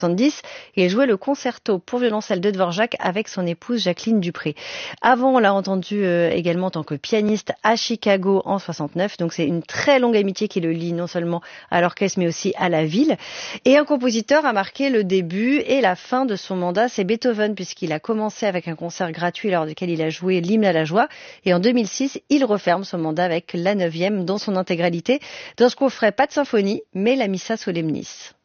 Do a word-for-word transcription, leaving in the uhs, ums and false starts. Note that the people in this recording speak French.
soixante-dix et il jouait le concerto pour violoncelle de Dvorak avec son épouse Jacqueline Dupré. Avant, on l'a entendu euh, également en tant que pianiste à Chicago en soixante-neuf, donc c'est une très longue amitié qui le lie non seulement à l'orchestre mais aussi à la ville. Et un compositeur a marqué le début et la fin de son mandat, c'est Beethoven, puisqu'il a commencé avec un concert gratuit lors duquel il a joué l'hymne à la joie et en deux mille six, il referme son mandat avec la neuvième dans son intégralité, dans ce qu'on ferait pas de symphonie mais la Missa Solemnis.